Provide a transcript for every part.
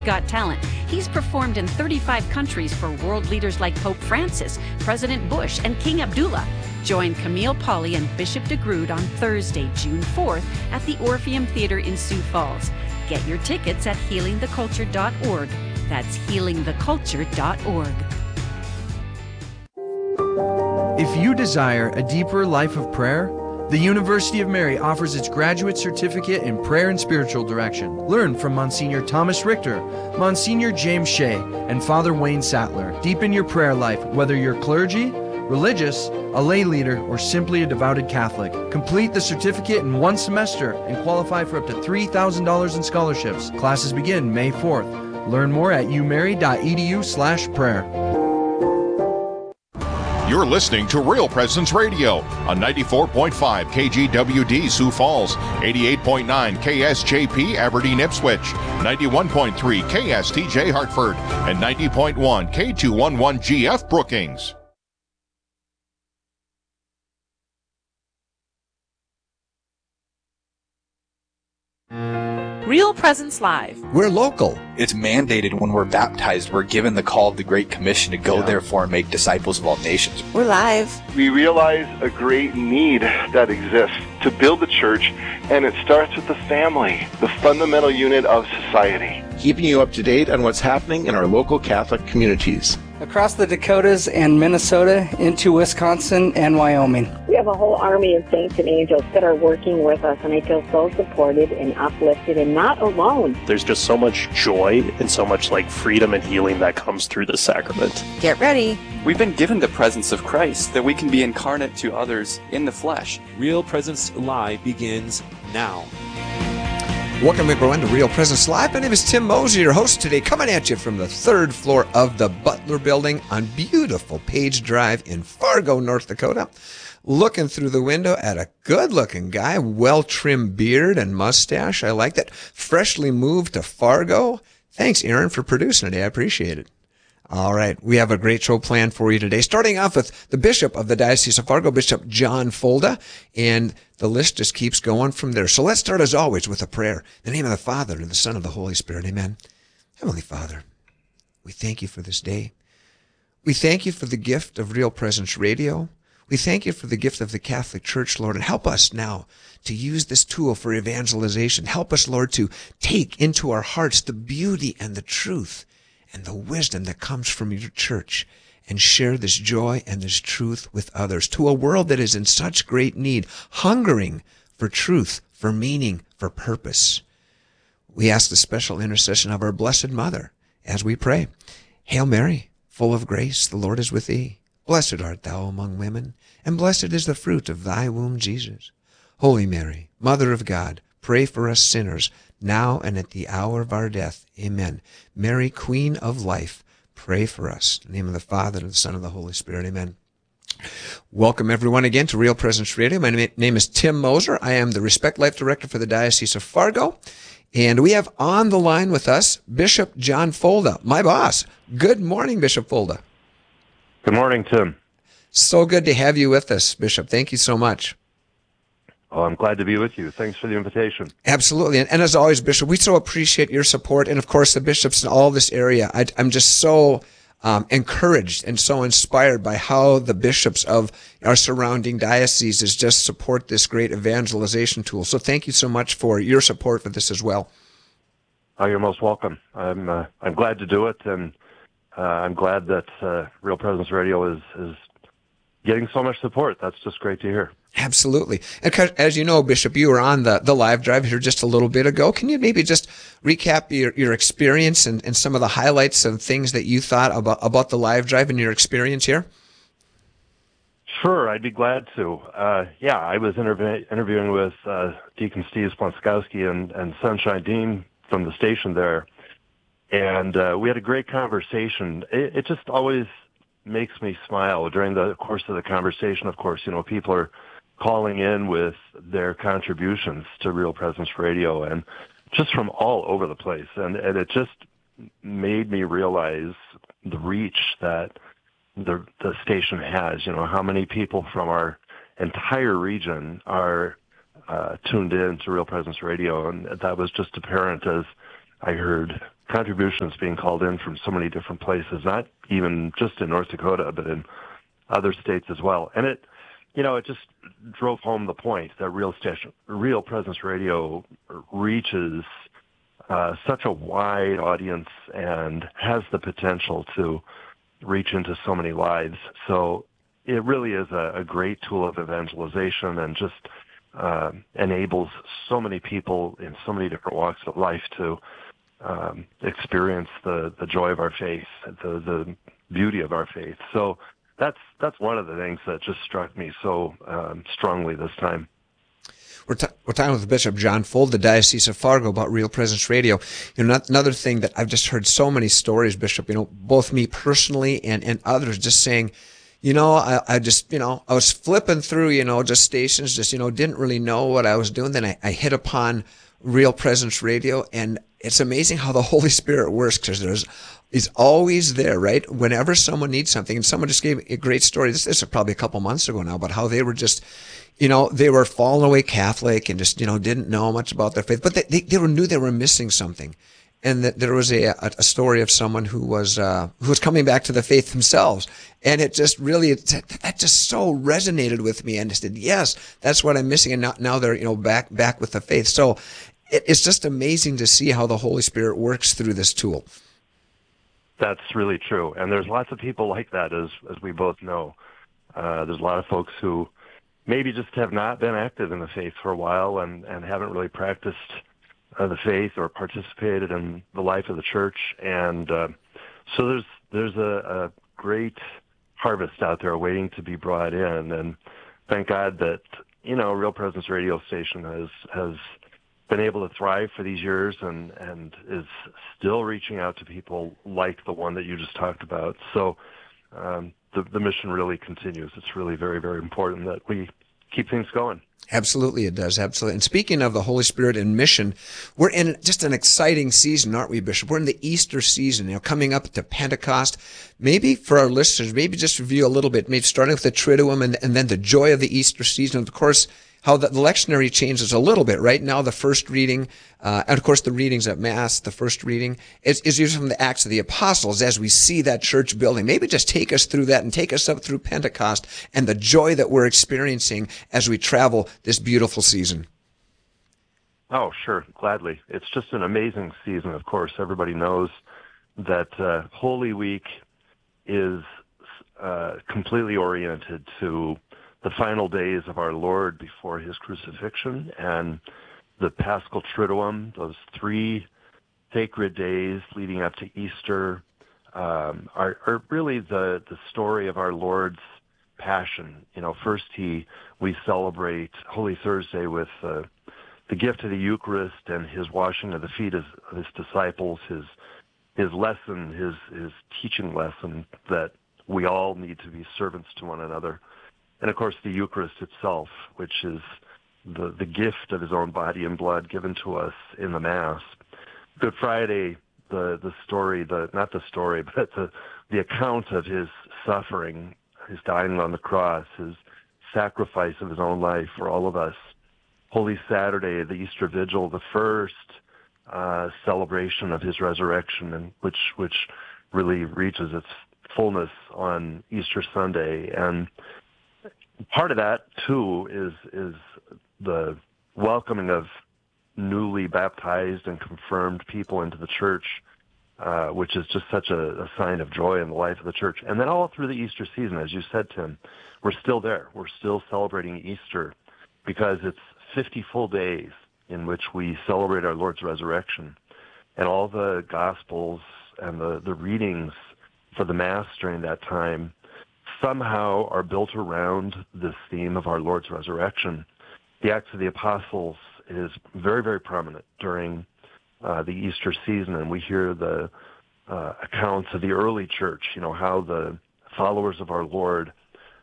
Got Talent. He's performed in 35 countries for world leaders like Pope Francis, President Bush, and King Abdullah. Join Camille Pauley and Bishop DeGrood on Thursday, June 4th at the Orpheum Theater in Sioux Falls. Get your tickets at healingtheculture.org. That's healingtheculture.org. If you desire a deeper life of prayer, the University of Mary offers its graduate certificate in prayer and spiritual direction. Learn from Monsignor Thomas Richter, Monsignor James Shea, and Father Wayne Sattler. Deepen your prayer life, whether you're clergy, religious, a lay leader, or simply a devoted Catholic. Complete the certificate in one semester and qualify for up to $3,000 in scholarships. Classes begin May 4th. Learn more at umary.edu/prayer. You're listening to Real Presence Radio on 94.5 KGWD Sioux Falls, 88.9 KSJP Aberdeen Ipswich, 91.3 KSTJ Hartford, and 90.1 K211GF Brookings. Real Presence Live. We're local. It's mandated when we're baptized. We're given the call of the Great Commission to go, therefore, and make disciples of all nations. We're live. We realize a great need that exists to build the church, and it starts with the family, the fundamental unit of society. Keeping you up to date on what's happening in our local Catholic communities. Across the Dakotas and Minnesota into Wisconsin and Wyoming. We have a whole army of saints and angels that are working with us, and I feel so supported and uplifted and not alone. There's just so much joy and so much freedom and healing that comes through the sacrament. Get ready. We've been given the presence of Christ that we can be incarnate to others in the flesh. Real Presence Live begins now. Welcome everyone to Real Presence Live. My name is Tim Moser, your host today, coming at you from the third floor of the Butler Building on beautiful Page Drive in Fargo, North Dakota. Looking through the window at a good-looking guy, well-trimmed beard and mustache. I like that. Freshly moved to Fargo. Thanks, Aaron, for producing today. I appreciate it. All right, we have a great show planned for you today, starting off with the Bishop of the Diocese of Fargo, Bishop John Folda, and the list just keeps going from there. So let's start, as always, with a prayer. In the name of the Father, and the Son, and the Holy Spirit, amen. Heavenly Father, we thank you for this day. We thank you for the gift of Real Presence Radio. We thank you for the gift of the Catholic Church, Lord, and help us now to use this tool for evangelization. Help us, Lord, to take into our hearts the beauty and the truth and the wisdom that comes from your church, and share this joy and this truth with others, to a world that is in such great need, hungering for truth, for meaning, for purpose. We ask the special intercession of our Blessed Mother as we pray. Hail Mary, full of grace, the Lord is with thee. Blessed art thou among women, and blessed is the fruit of thy womb, Jesus. Holy Mary, Mother of God, pray for us sinners, now and at the hour of our death. Amen. Mary, Queen of Life, pray for us. In the name of the Father, and the Son, and the Holy Spirit. Amen. Welcome, everyone, again to Real Presence Radio. My name is Tim Moser. I am the Respect Life Director for the Diocese of Fargo. And we have on the line with us Bishop John Folda, my boss. Good morning, Bishop Folda. Good morning, Tim. So good to have you with us, Bishop. Thank you so much. Oh, I'm glad to be with you. Thanks for the invitation. Absolutely. And as always, Bishop, we so appreciate your support. And, of course, the bishops in all this area. I'm just so encouraged and so inspired by how the bishops of our surrounding dioceses just support this great evangelization tool. So thank you so much for your support for this as well. Oh, you're most welcome. I'm glad to do it, and I'm glad that Real Presence Radio is getting so much support. That's just great to hear. Absolutely. And as you know, Bishop, you were on the live drive here just a little bit ago. Can you maybe just recap your experience and some of the highlights and things that you thought about the live drive and your experience here? Sure, I'd be glad to. I was interviewing with Deacon Steve Splonskowski and Sunshine Dean from the station there, and we had a great conversation. It just always makes me smile during the course of the conversation. Of course, people are calling in with their contributions to Real Presence Radio, and just from all over the place. And it just made me realize the reach that the station has, how many people from our entire region are tuned in to Real Presence Radio. And that was just apparent as I heard contributions being called in from so many different places, not even just in North Dakota, but in other states as well. And it just drove home the point that Real Presence Radio reaches such a wide audience and has the potential to reach into so many lives. So it really is a great tool of evangelization and just enables so many people in so many different walks of life to experience the joy of our faith, the beauty of our faith. So that's one of the things that just struck me so strongly this time. We're talking with Bishop John Fold, the Diocese of Fargo, about Real Presence Radio. Another thing that I've just heard so many stories, Bishop, both me personally and others just saying, I just, I was flipping through, just stations, just, didn't really know what I was doing. Then I hit upon Real Presence Radio, and it's amazing how the Holy Spirit works, because He's always there, right? Whenever someone needs something, and someone just gave a great story. This is probably a couple months ago now, about how they were just, they were fallen away Catholic and just, didn't know much about their faith, but they knew they were missing something. And that there was a story of someone who was coming back to the faith themselves, and it just really that just so resonated with me, and I said, yes, that's what I'm missing, and now they're back with the faith. So it's just amazing to see how the Holy Spirit works through this tool. That's really true, and there's lots of people like that, as we both know. There's a lot of folks who maybe just have not been active in the faith for a while and haven't really practiced the faith or participated in the life of the church, and so there's a great harvest out there waiting to be brought in, and thank God that Real Presence radio station has been able to thrive for these years and is still reaching out to people like the one that you just talked about. So the mission really continues. It's really very, very important that we keep things going. Absolutely, it does. Absolutely. And speaking of the Holy Spirit and mission, we're in just an exciting season, aren't we, Bishop? We're in the Easter season, coming up to Pentecost. Maybe for our listeners, maybe just review a little bit, maybe starting with the Triduum and then the joy of the Easter season. Of course, how the lectionary changes a little bit. Right now, the first reading, and of course the readings at Mass, the first reading, is usually from the Acts of the Apostles as we see that church building. Maybe just take us through that and take us up through Pentecost and the joy that we're experiencing as we travel this beautiful season. Oh, sure, gladly. It's just an amazing season, of course. Everybody knows that Holy Week is completely oriented to the final days of our Lord before his crucifixion, and the Paschal Triduum, those 3 sacred days leading up to Easter, are really the story of our Lord's passion. First we celebrate Holy Thursday with the gift of the Eucharist and his washing of the feet of his disciples, his lesson, his teaching lesson that we all need to be servants to one another. And, of course, the Eucharist itself, which is the gift of his own body and blood given to us in the Mass. Good Friday, the story, not the story, but the account of his suffering, his dying on the cross, his sacrifice of his own life for all of us. Holy Saturday, the Easter Vigil, the first celebration of his resurrection, and which really reaches its fullness on Easter Sunday. And part of that, too, is the welcoming of newly baptized and confirmed people into the church, which is just such a sign of joy in the life of the church. And then all through the Easter season, as you said, Tim, we're still there. We're still celebrating Easter because it's 50 full days in which we celebrate our Lord's resurrection. And all the Gospels and the readings for the Mass during that time somehow are built around this theme of our Lord's resurrection. The Acts of the Apostles is very, very prominent during the Easter season, and we hear the accounts of the early church, how the followers of our Lord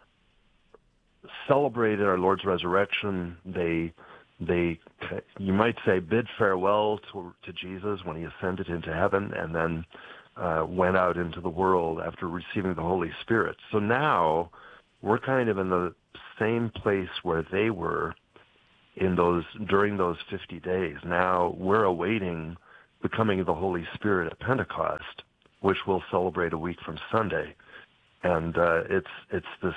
celebrated our Lord's resurrection. They you might say, bid farewell to Jesus when he ascended into heaven, and then went out into the world after receiving the Holy Spirit. So now we're kind of in the same place where they were during those 50 days. Now we're awaiting the coming of the Holy Spirit at Pentecost, which we'll celebrate a week from Sunday. And it's this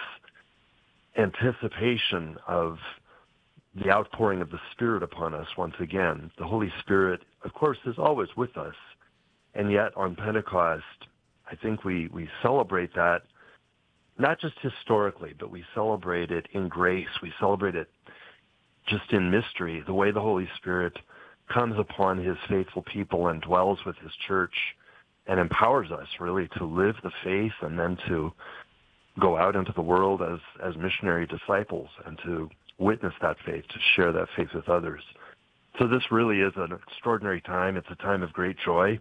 anticipation of the outpouring of the Spirit upon us once again. The Holy Spirit, of course, is always with us. And yet on Pentecost, I think we celebrate that, not just historically, but we celebrate it in grace. We celebrate it just in mystery, the way the Holy Spirit comes upon his faithful people and dwells with his church and empowers us really to live the faith and then to go out into the world as missionary disciples and to witness that faith, to share that faith with others. So this really is an extraordinary time. It's a time of great joy.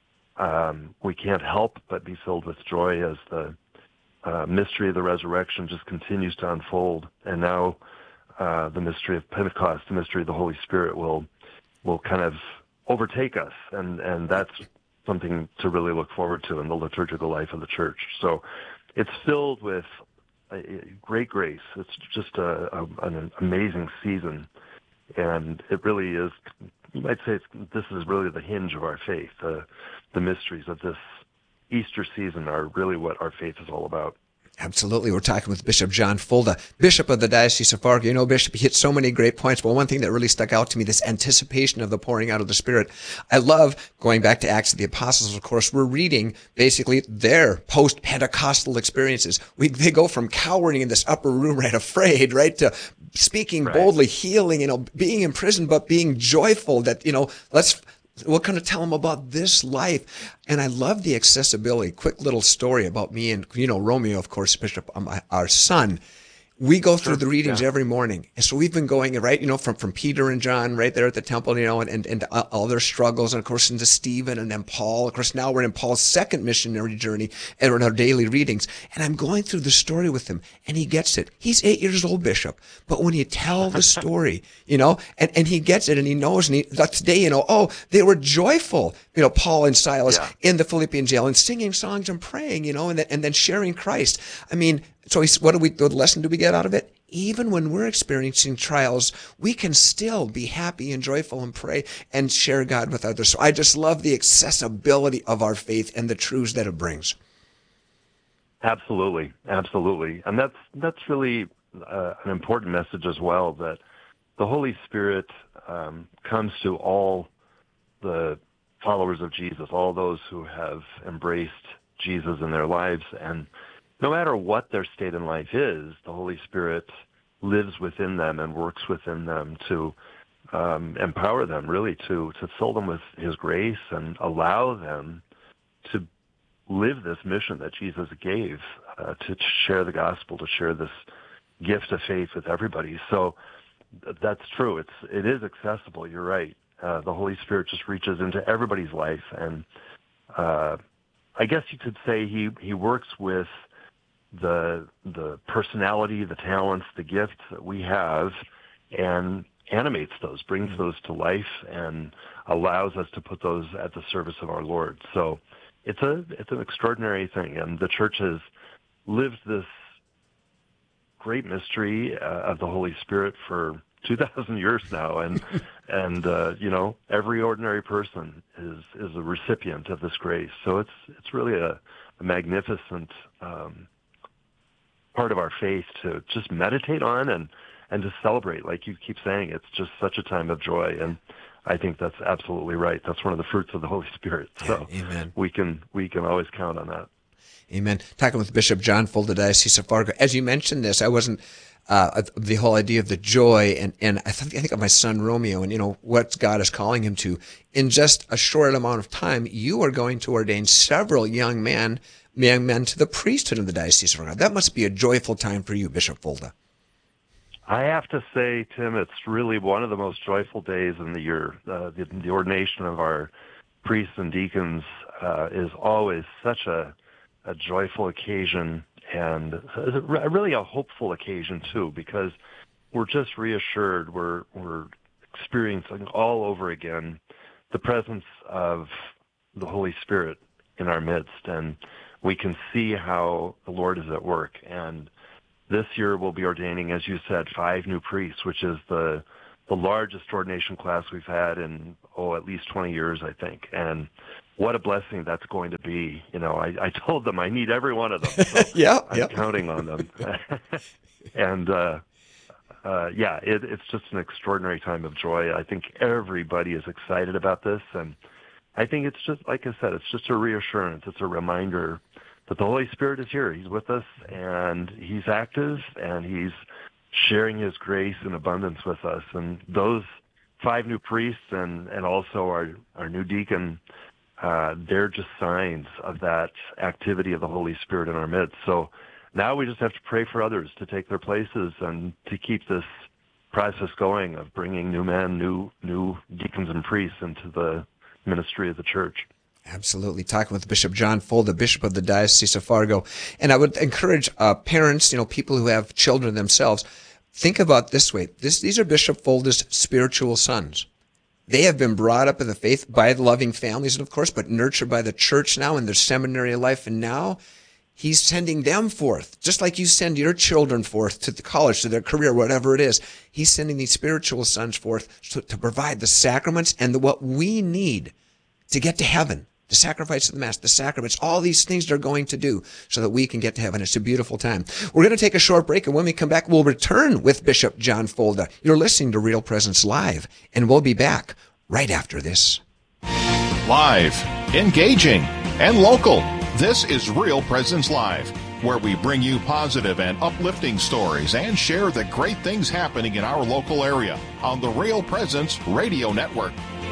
We can't help but be filled with joy as the mystery of the resurrection just continues to unfold. And now the mystery of Pentecost, the mystery of the Holy Spirit will kind of overtake us. And that's something to really look forward to in the liturgical life of the church. So it's filled with great grace. It's just an amazing season. And it really is, you might say this is really the hinge of our faith. The mysteries of this Easter season are really what our faith is all about. Absolutely. We're talking with Bishop John Fulda, Bishop of the Diocese of Fargo. You know, Bishop, he hit so many great points, but one thing that really stuck out to me, this anticipation of the pouring out of the Spirit. I love going back to Acts of the Apostles, of course. We're reading basically their post-Pentecostal experiences. They go from cowering in this upper room, right, afraid, right, to speaking boldly, healing, being in prison, but being joyful that, we're going to tell them about this life. And I love the accessibility. Quick little story about me and, Romeo, of course, Bishop, our son. We go through the readings every morning. And so we've been going, right, from Peter and John right there at the temple, and all their struggles, and of course into Stephen and then Paul. Of course, now we're in Paul's second missionary journey and we're in our daily readings. And I'm going through the story with him and he gets it. He's 8 years old, Bishop. But when you tell the story, and he gets it and he knows, and that day, they were joyful, Paul and Silas in the Philippian jail and singing songs and praying, and then sharing Christ. I mean, so the lesson do we get out of it? Even when we're experiencing trials, we can still be happy and joyful and pray and share God with others. So I just love the accessibility of our faith and the truths that it brings. Absolutely. Absolutely. And that's really an important message as well, that the Holy Spirit comes to all the followers of Jesus, all those who have embraced Jesus in their lives. And no matter what their state in life is, the Holy Spirit lives within them and works within them to empower them, really, to fill them with his grace and allow them to live this mission that Jesus gave, to share the gospel, to share this gift of faith with everybody. So that's true. It is accessible. You're right. The Holy Spirit just reaches into everybody's life. And I guess you could say he works with the personality, the talents, the gifts that we have, and animates those, brings those to life, and allows us to put those at the service of our Lord. So it's an extraordinary thing, and the church has lived this great mystery of the Holy Spirit for 2,000 years now, and every ordinary person is a recipient of this grace. So it's really a magnificent part of our faith to just meditate on and to celebrate. Like you keep saying, it's just such a time of joy, and I think that's absolutely right. That's one of the fruits of the Holy Spirit. So amen. We can always count on that. Amen. Talking with Bishop John Fulda, Diocese of Fargo. As you mentioned this, I wasn't the whole idea of the joy, and I think of my son Romeo, and what God is calling him to. In just a short amount of time, you are going to ordain several young men to the priesthood of the Diocese of Fargo. That must be a joyful time for you, Bishop Fulda. I have to say, Tim, it's really one of the most joyful days in the year. The ordination of our priests and deacons is always such a joyful occasion, and really a hopeful occasion too, because we're just reassured, we're experiencing all over again the presence of the Holy Spirit in our midst, and we can see how the Lord is at work. And this year we'll be ordaining, as you said, 5 new priests, which is the the largest ordination class we've had in, at least 20 years, I think. And what a blessing that's going to be. I told them I need every one of them. So I'm counting on them. And, it's just an extraordinary time of joy. I think everybody is excited about this. And I think it's just, like I said, it's just a reassurance. It's a reminder that the Holy Spirit is here. He's with us, and he's active, and he's sharing his grace in abundance with us. And those 5 new priests and also our new deacon, they're just signs of that activity of the Holy Spirit in our midst. So now we just have to pray for others to take their places and to keep this process going of bringing new men, new deacons and priests into the ministry of the church. Absolutely. Talking with Bishop John Fold, the Bishop of the Diocese of Fargo. And I would encourage parents, people who have children themselves, think about this way. These are Bishop Fold's spiritual sons. They have been brought up in the faith by loving families, of course, but nurtured by the church now in their seminary life. And now he's sending them forth, just like you send your children forth to the college, to their career, whatever it is. He's sending these spiritual sons forth to provide the sacraments and what we need to get to heaven. The sacrifice of the Mass, the sacraments, all these things they're going to do so that we can get to heaven. It's a beautiful time. We're going to take a short break, and when we come back, we'll return with Bishop John Fold. You're listening to Real Presence Live, and we'll be back right after this. Live, engaging, and local. This is Real Presence Live, where we bring you positive and uplifting stories and share the great things happening in our local area on the Real Presence Radio Network.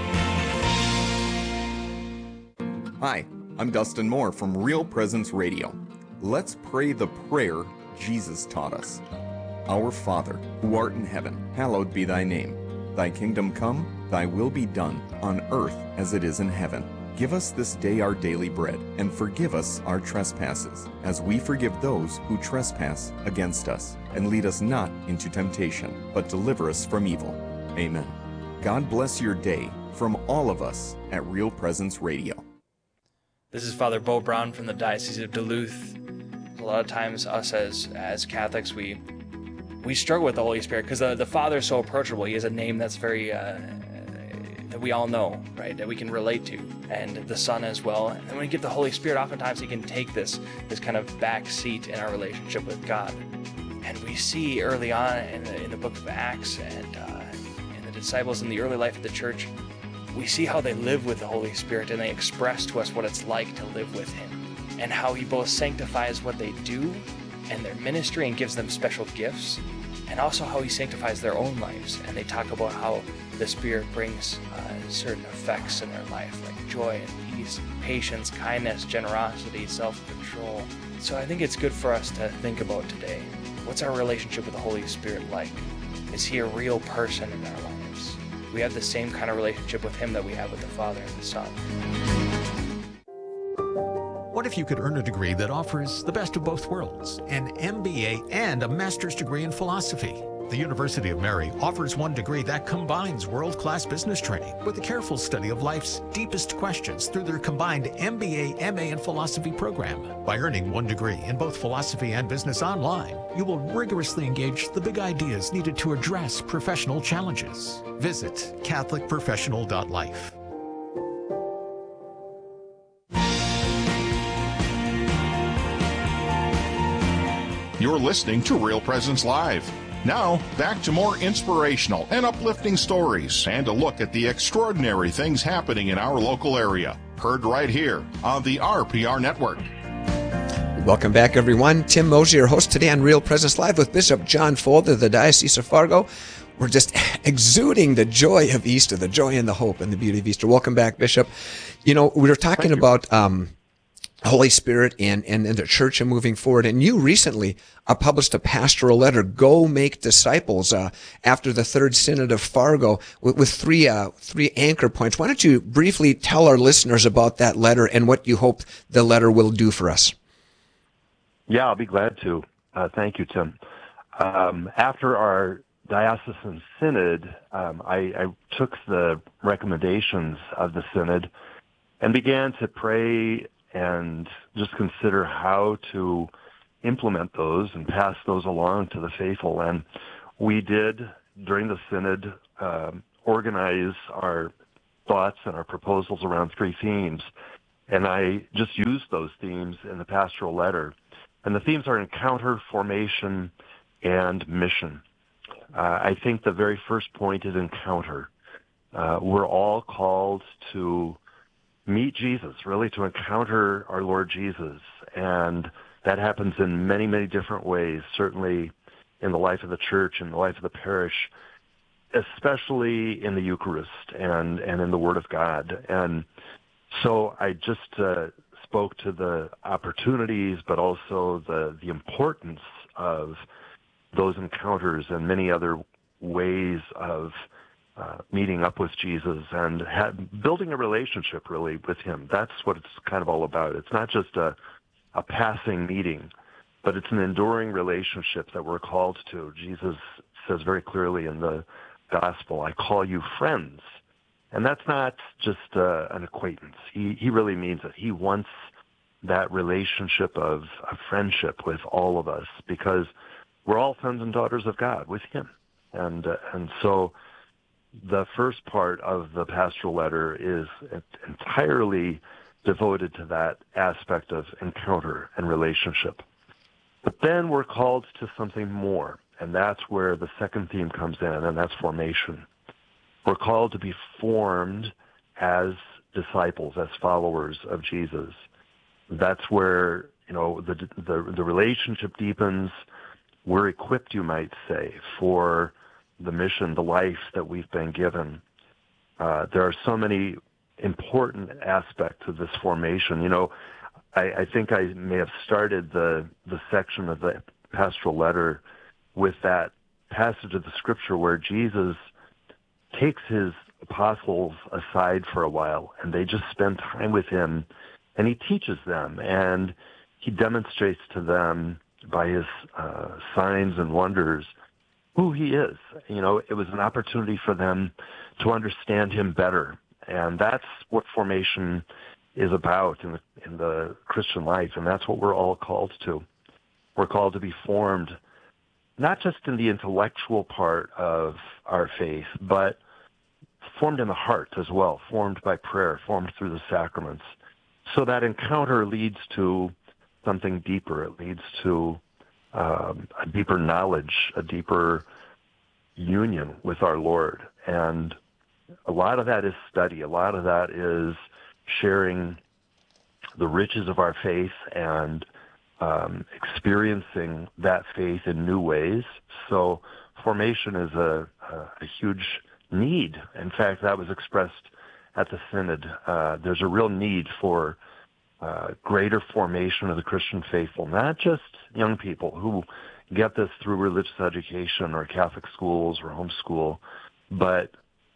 Hi, I'm Dustin Moore from Real Presence Radio. Let's pray the prayer Jesus taught us. Our Father, who art in heaven, hallowed be thy name. Thy kingdom come, thy will be done, on earth as it is in heaven. Give us this day our daily bread, and forgive us our trespasses, as we forgive those who trespass against us. And lead us not into temptation, but deliver us from evil. Amen. God bless your day from all of us at Real Presence Radio. This is Father Bo Brown from the Diocese of Duluth. A lot of times us as Catholics, we struggle with the Holy Spirit because the Father is so approachable. He has a name that's very, that we all know, right, that we can relate to, and the Son as well. And when we get the Holy Spirit, oftentimes he can take this kind of back seat in our relationship with God. And we see early on in the book of Acts and in the disciples in the early life of the church, we see how they live with the Holy Spirit, and they express to us what it's like to live with him, and how he both sanctifies what they do and their ministry and gives them special gifts, and also how he sanctifies their own lives. And they talk about how the Spirit brings certain effects in their life, like joy and peace, patience, kindness, generosity, self-control. So I think it's good for us to think about today. What's our relationship with the Holy Spirit like? Is he a real person in our lives? We have the same kind of relationship with him that we have with the Father and the Son. What if you could earn a degree that offers the best of both worlds, an MBA and a master's degree in philosophy? The University of Mary offers one degree that combines world-class business training with a careful study of life's deepest questions through their combined MBA, MA, and philosophy program. By earning one degree in both philosophy and business online, you will rigorously engage the big ideas needed to address professional challenges. Visit catholicprofessional.life. You're listening to Real Presence Live. Now, back to more inspirational and uplifting stories and a look at the extraordinary things happening in our local area. Heard right here on the RPR Network. Welcome back, everyone. Tim Mosier, your host today on Real Presence Live with Bishop John Fold of the Diocese of Fargo. We're just exuding the joy of Easter, the joy and the hope and the beauty of Easter. Welcome back, Bishop. We were talking about Holy Spirit and the church and moving forward. And you recently published a pastoral letter, Go Make Disciples, after the Third Synod of Fargo with three anchor points. Why don't you briefly tell our listeners about that letter and what you hope the letter will do for us? Yeah, I'll be glad to. Thank you, Tim. After our diocesan synod, I took the recommendations of the synod and began to pray and just consider how to implement those and pass those along to the faithful. And we did, during the synod, organize our thoughts and our proposals around 3 themes. And I just used those themes in the pastoral letter. And the themes are encounter, formation, and mission. I think the very first point is encounter. We're all called to meet Jesus, really to encounter our Lord Jesus. And that happens in many, many different ways, certainly in the life of the church, in the life of the parish, especially in the Eucharist and in the Word of God. And so I just spoke to the opportunities, but also the importance of those encounters and many other ways of meeting up with Jesus and building a relationship, really, with him. That's what it's kind of all about. It's not just a passing meeting, but it's an enduring relationship that we're called to. Jesus says very clearly in the gospel, I call you friends. And that's not just an acquaintance. He really means it. He wants that relationship of friendship with all of us because we're all sons and daughters of God with him. And so the first part of the pastoral letter is entirely devoted to that aspect of encounter and relationship. But then we're called to something more, and that's where the second theme comes in, and that's formation. We're called to be formed as disciples, as followers of Jesus. That's where, the relationship deepens. We're equipped, you might say, for the mission, the life that we've been given. There are so many important aspects of this formation. I think I may have started the section of the pastoral letter with that passage of the Scripture where Jesus takes his apostles aside for a while, and they just spend time with him, and he teaches them, and he demonstrates to them by his signs and wonders who he is. It was an opportunity for them to understand him better, and that's what formation is about in the Christian life, and that's what we're all called to. We're called to be formed, not just in the intellectual part of our faith, but formed in the heart as well, formed by prayer, formed through the sacraments. So that encounter leads to something deeper. It leads to a deeper knowledge, a deeper union with our Lord. And a lot of that is study. A lot of that is sharing the riches of our faith and experiencing that faith in new ways. So formation is a huge need. In fact, that was expressed at the Synod. There's a real need for greater formation of the Christian faithful, not just young people who get this through religious education or Catholic schools or homeschool, but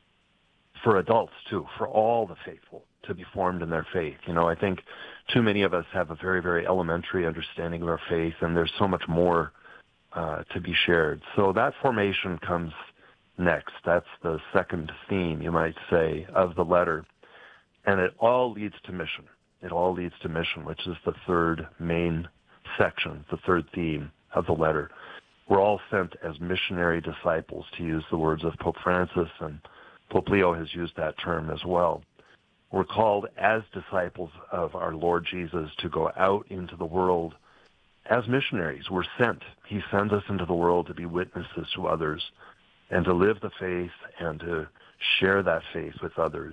for adults too, for all the faithful to be formed in their faith. I think too many of us have a very, very elementary understanding of our faith, and there's so much more to be shared. So that formation comes next. That's the second theme, you might say, of the letter. And it all leads to mission. It all leads to mission, which is the third main section, the third theme of the letter. We're all sent as missionary disciples, to use the words of Pope Francis, and Pope Leo has used that term as well. We're called as disciples of our Lord Jesus to go out into the world as missionaries. We're sent. He sends us into the world to be witnesses to others and to live the faith and to share that faith with others.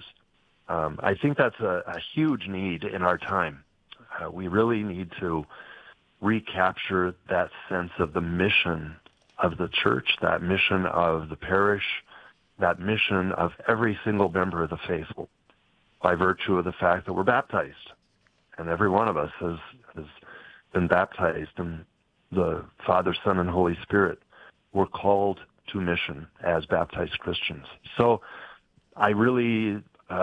I think that's a huge need in our time. We really need to recapture that sense of the mission of the church, that mission of the parish, that mission of every single member of the faithful, by virtue of the fact that we're baptized. And every one of us has been baptized in the Father, Son, and Holy Spirit. We're called to mission as baptized Christians. So I really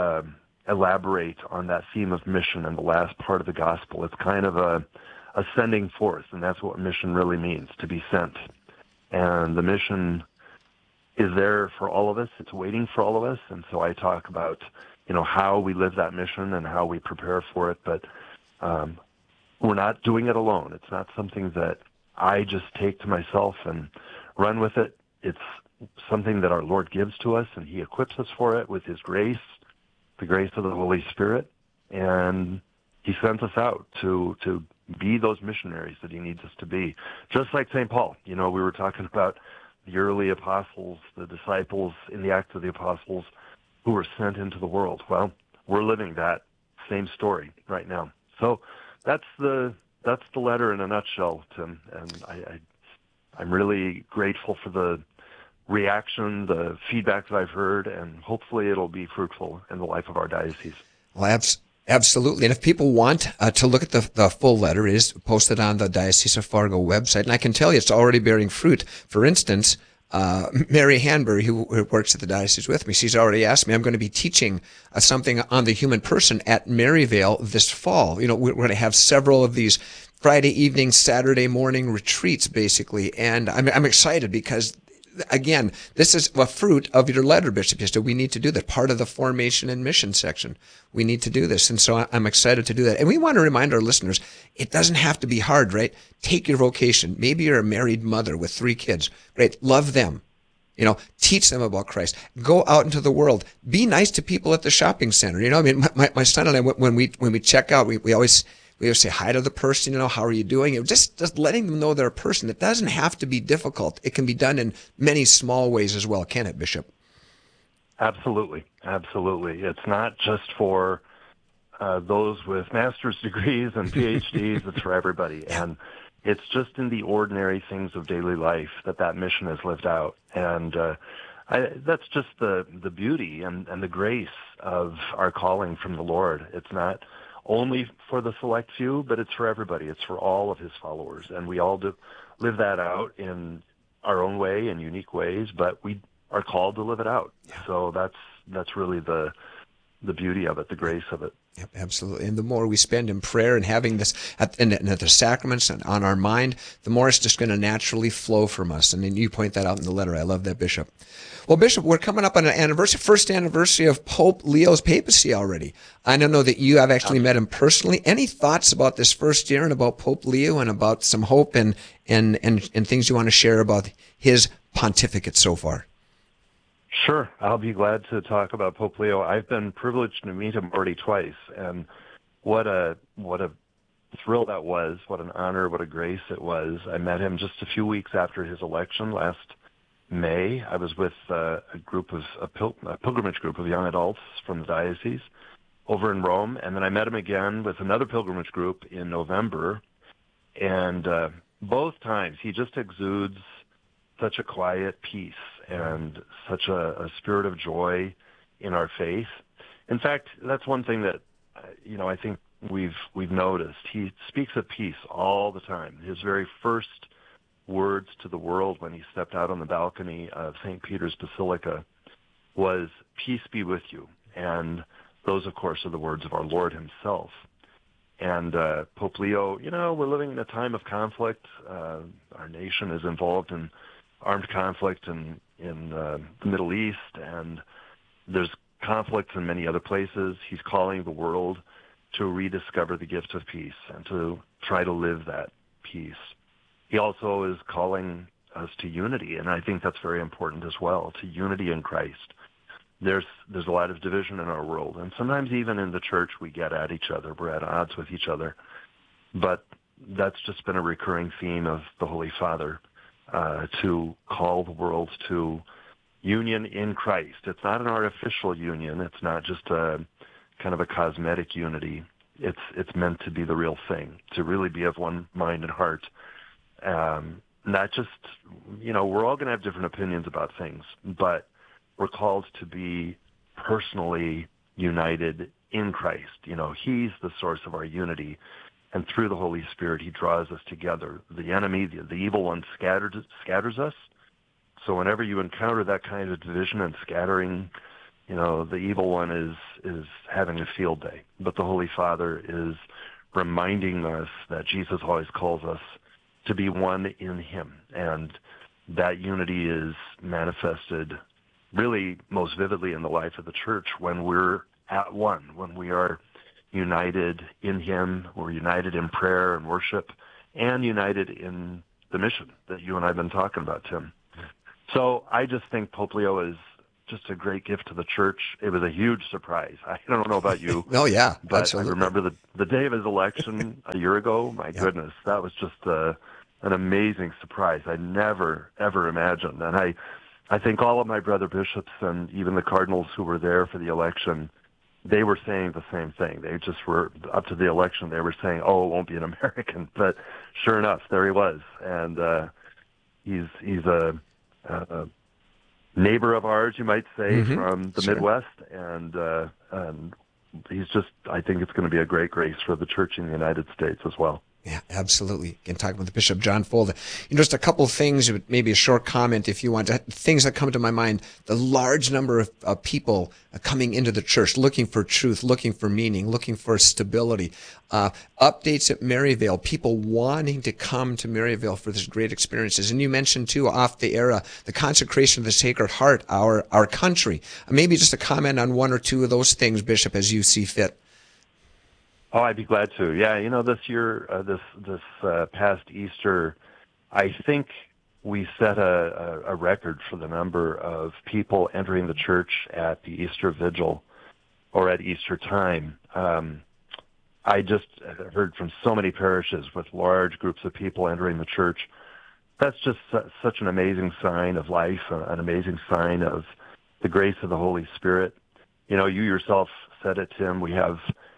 elaborate on that theme of mission in the last part of the gospel. It's kind of a sending forth, and that's what mission really means, to be sent. And the mission is there for all of us. It's waiting for all of us. And so I talk about, how we live that mission and how we prepare for it. But we're not doing it alone. It's not something that I just take to myself and run with it. it's something that our Lord gives to us, and he equips us for it with his grace, the grace of the Holy Spirit, and he sends us out to be those missionaries that he needs us to be. Just like St. Paul. We were talking about the early apostles, the disciples in the Acts of the Apostles who were sent into the world. Well, we're living that same story right now. So that's the letter in a nutshell, Tim. And I'm really grateful for the reaction, the feedback that I've heard, and hopefully it'll be fruitful in the life of our diocese. Well, absolutely. And if people want to look at the full letter, it is posted on the Diocese of Fargo website. And I can tell you it's already bearing fruit. For instance, Mary Hanbury, who works at the diocese with me, she's already asked me, I'm going to be teaching something on the human person at Maryvale this fall. We're going to have several of these Friday evening, Saturday morning retreats, basically. And I'm excited because, again, this is a fruit of your letter, Bishop Yester. We need to do that. Part of the formation and mission section. We need to do this. And so I'm excited to do that. And we want to remind our listeners, it doesn't have to be hard, right? Take your vocation. Maybe you're a married mother with 3 kids. Great. Love them. Teach them about Christ. Go out into the world. Be nice to people at the shopping center. My son and I, when we check out, we always say hi to the person, how are you doing? Just letting them know they're a person. It doesn't have to be difficult. It can be done in many small ways as well, can it, Bishop? Absolutely. Absolutely. It's not just for those with master's degrees and PhDs. It's for everybody. And it's just in the ordinary things of daily life that mission is lived out. And that's just the beauty and the grace of our calling from the Lord. It's not only for the select few, but it's for everybody. It's for all of his followers. And we all live that out in our own way, in unique ways, but we are called to live it out. So that's really the beauty of it, the grace of it. Yep, absolutely. And the more we spend in prayer and having this at the sacraments and on our mind, the more it's just going to naturally flow from us. And then you point that out in the letter. I love that, Bishop. Well, Bishop, we're coming up on an first anniversary of Pope Leo's papacy already. I don't know that you have actually met him personally. Any thoughts about this first year and about Pope Leo and about some hope and things you want to share about his pontificate so far? Sure. I'll be glad to talk about Pope Leo. I've been privileged to meet him already twice, and what a thrill that was, what an honor, what a grace it was. I met him just a few weeks after his election last May. I was with a pilgrimage group of young adults from the diocese over in Rome, and then I met him again with another pilgrimage group in November, and both times he just exudes such a quiet peace and such a spirit of joy in our faith. In fact, that's one thing that I think we've noticed. He speaks of peace all the time. His very first words to the world when he stepped out on the balcony of St. Peter's Basilica was, "Peace be with you." And those, of course, are the words of our Lord himself. And Pope Leo, we're living in a time of conflict. Our nation is involved in armed conflict in the Middle East, and there's conflicts in many other places. He's calling the world to rediscover the gift of peace and to try to live that peace. He also is calling us to unity, and I think that's very important as well, to unity in Christ. There's a lot of division in our world, and sometimes even in the church we get at each other. We're at odds with each other. But that's just been a recurring theme of the Holy Father, to call the world to union in Christ. It's not an artificial union. It's not just a kind of a cosmetic unity. It's meant to be the real thing, to really be of one mind and heart. Not just, we're all going to have different opinions about things, but we're called to be personally united in Christ. He's the source of our unity. And through the Holy Spirit, he draws us together. The enemy, the evil one, scatters us. So whenever you encounter that kind of division and scattering, the evil one is having a field day. But the Holy Father is reminding us that Jesus always calls us to be one in him. And that unity is manifested really most vividly in the life of the church when we're at one, when we are united in him, we're united in prayer and worship, and united in the mission that you and I have been talking about, Tim. So I just think Pope Leo is just a great gift to the church. It was a huge surprise. I don't know about you. Oh, yeah, but absolutely. I remember the day of his election a year ago. My goodness, that was just an amazing surprise. I never, ever imagined. And I think all of my brother bishops and even the cardinals who were there for the election, they were saying the same thing. They just were, up to the election, they were saying, oh, it won't be an American. But sure enough, there he was. And he's a neighbor of ours, you might say, from the Midwest. And he's just, I think it's going to be a great grace for the church in the United States as well. Yeah, absolutely. Again, talking with Bishop John Folda. Just a couple of things, maybe a short comment if you want. Things that come to my mind, the large number of people coming into the church, looking for truth, looking for meaning, looking for stability. Updates at Maryvale, people wanting to come to Maryvale for this great experiences. And you mentioned, too, off the air, the consecration of the Sacred Heart, our country. Maybe just a comment on one or two of those things, Bishop, as you see fit. Oh, I'd be glad to. Yeah, this year, this past Easter, I think we set a record for the number of people entering the church at the Easter Vigil or at Easter time. I just heard from so many parishes with large groups of people entering the church. That's just such an amazing sign of life, an amazing sign of the grace of the Holy Spirit. You yourself said it, Tim. We have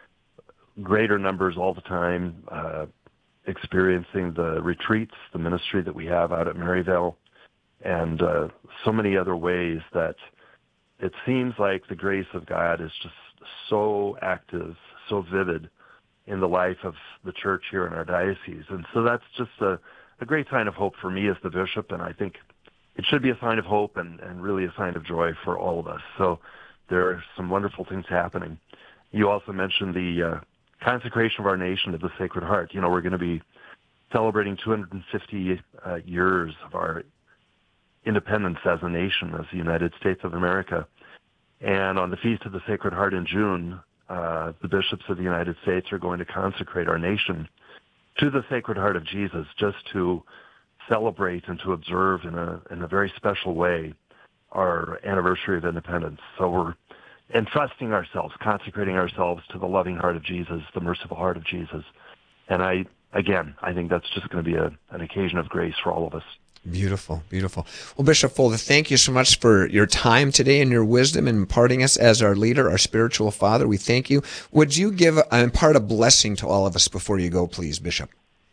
greater numbers all the time experiencing the retreats, the ministry that we have out at Maryvale, and so many other ways that it seems like the grace of God is just so active, so vivid in the life of the church here in our diocese. And so that's just a great sign of hope for me as the bishop, and I think it should be a sign of hope and really a sign of joy for all of us. So there are some wonderful things happening. You also mentioned the consecration of our nation to the Sacred Heart. We're going to be celebrating 250 years of our independence as a nation, as the United States of America. And on the Feast of the Sacred Heart in June, the bishops of the United States are going to consecrate our nation to the Sacred Heart of Jesus, just to celebrate and to observe in a very special way our anniversary of independence. So we're entrusting ourselves, consecrating ourselves to the loving heart of Jesus, the merciful heart of Jesus. And I think that's just going to be an occasion of grace for all of us. Beautiful, beautiful. Well, Bishop Folda, thank you so much for your time today and your wisdom in imparting us as our leader, our spiritual father. We thank you. Would you impart a blessing to all of us before you go, please, Bishop?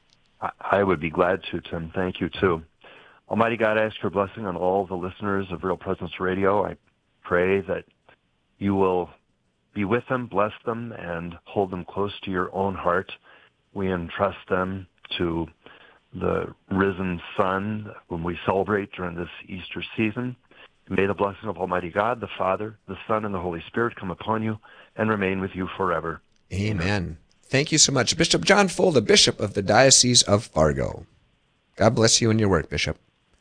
I would be glad to, Tim. Thank you, too. Almighty God, I ask your blessing on all the listeners of Real Presence Radio. I pray that you will be with them, bless them, and hold them close to your own heart. We entrust them to the risen Son when we celebrate during this Easter season. May the blessing of Almighty God, the Father, the Son, and the Holy Spirit come upon you and remain with you forever. Amen. Thank you so much. Bishop John Folda, Bishop of the Diocese of Fargo. God bless you and your work, Bishop.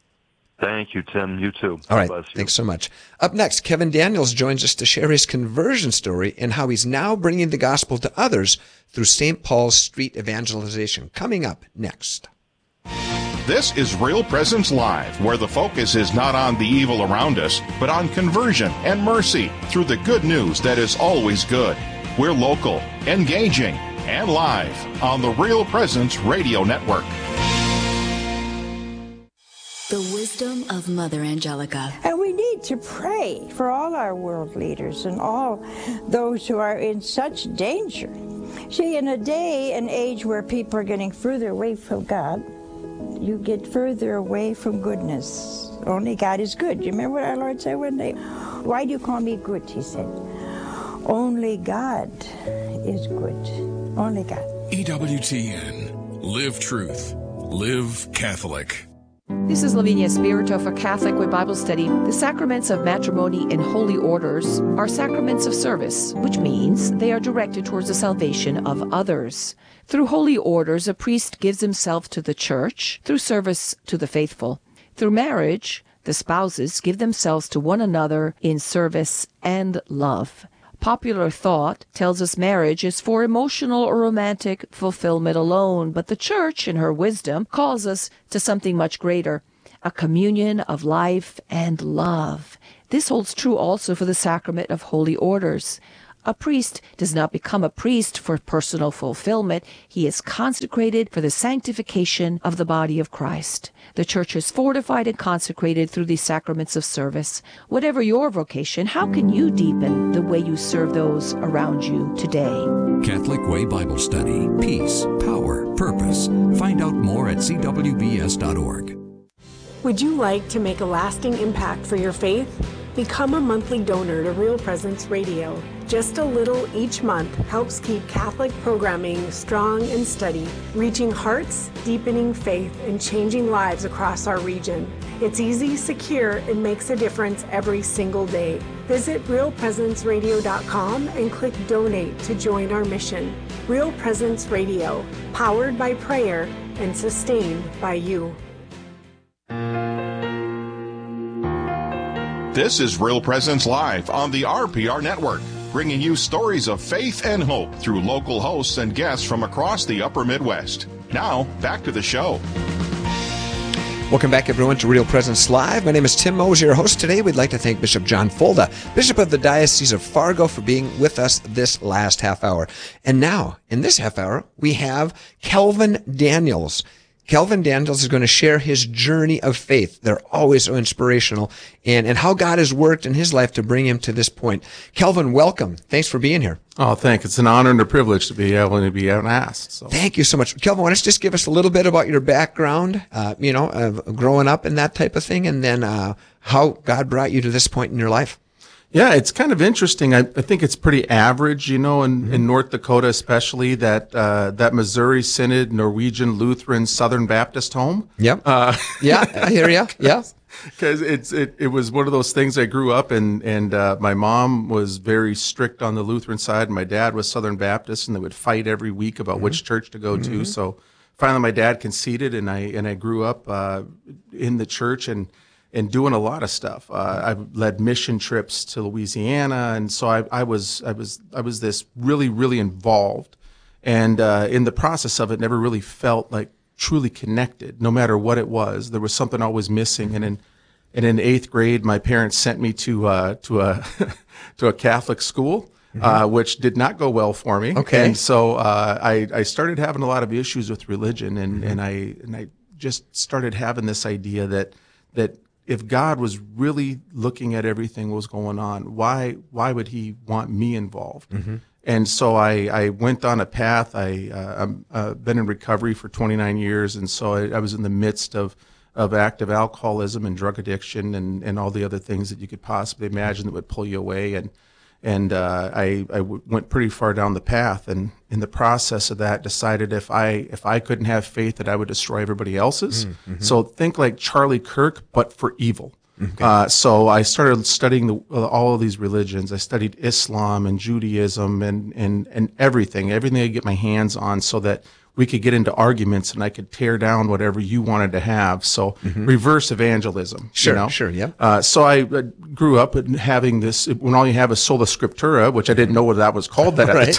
Thank you, Tim. You too. All right. Thanks so much. Up next, Kevin Daniels joins us to share his conversion story and how he's now bringing the gospel to others through St. Paul's Street evangelization. Coming up next. This is Real Presence Live, where the focus is not on the evil around us, but on conversion and mercy through the good news that is always good. We're local, engaging, and live on the Real Presence Radio Network. The wisdom of Mother Angelica. And we need to pray for all our world leaders and all those who are in such danger. See, in a day and age where people are getting further away from God, you get further away from goodness. Only God is good. Do you remember what our Lord said one day? Why do you call me good, he said. Only God is good. Only God. EWTN. Live truth. Live Catholic. This is Lavinia Spirito for Catholic Way Bible Study. The sacraments of matrimony and holy orders are sacraments of service, which means they are directed towards the salvation of others. Through holy orders, a priest gives himself to the church through service to the faithful. Through marriage, the spouses give themselves to one another in service and love. Popular thought tells us marriage is for emotional or romantic fulfillment alone, but the Church, in her wisdom, calls us to something much greater. a communion of life and love. This holds true also for the sacrament of holy orders. A priest does not become a priest for personal fulfillment. He is consecrated for the sanctification of the body of Christ. The Church is fortified and consecrated through these sacraments of service. Whatever your vocation, how can you deepen the way you serve those around you today? Catholic Way Bible Study. Peace, power, purpose. Find out more at cwbs.org. Would you like to make a lasting impact for your faith? Become a monthly donor to Real Presence Radio. Just a little each month helps keep Catholic programming strong and steady, reaching hearts, deepening faith, and changing lives across our region. It's easy, secure, and makes a difference every single day. Visit realpresenceradio.com and click Donate to join our mission. Real Presence Radio, powered by prayer and sustained by you. This is Real Presence Live on the RPR Network, bringing you stories of faith and hope through local hosts and guests from across the upper Midwest. Now, back to the show. Welcome back, everyone, to Real Presence Live. My name is Tim Mosier, your host today. We'd like to thank Bishop John Folda, Bishop of the Diocese of Fargo, for being with us this last half hour. And now, in this half hour, we have Kelvin Daniels. Kelvin Daniels is going to share his journey of faith. They're always so inspirational, and how God has worked in his life to bring him to this point. Kelvin, welcome. Thanks for being here. Oh, thanks. It's an honor and a privilege to be able to be asked. So. Thank you so much. Kelvin, why don't you just give us a little bit about your background, growing up and that type of thing, and then how God brought you to this point in your life? Yeah, it's kind of interesting. I think it's pretty average, in North Dakota especially, that Missouri Synod, Norwegian Lutheran, Southern Baptist home. Yep. Yeah, I hear you. Yeah. Because it was one of those things I grew up in, and my mom was very strict on the Lutheran side, and my dad was Southern Baptist, and they would fight every week about which church to go to. So finally my dad conceded, and I grew up in the church and doing a lot of stuff. I led mission trips to Louisiana, and so I was this really, really involved, and in the process of it, never really felt like truly connected. No matter what it was, there was something always missing. And in 8th grade, my parents sent me to a Catholic school, which did not go well for me. Okay, and so I started having a lot of issues with religion, and I just started having this idea that if God was really looking at everything that was going on, why would he want me involved? And so I went on a path. I've been in recovery for 29 years, and so I was in the midst of active alcoholism and drug addiction and all the other things that you could possibly imagine that would pull you away. And I went pretty far down the path, and in the process of that, decided if I couldn't have faith, that I would destroy everybody else's. So think like Charlie Kirk, but for evil. Okay. So I started studying all of these religions. I studied Islam and Judaism and everything I could get my hands on, so that we could get into arguments and I could tear down whatever you wanted to have. So reverse evangelism. Sure, sure, yeah. So I grew up having this, when all you have is sola scriptura, which I didn't know what that was called at the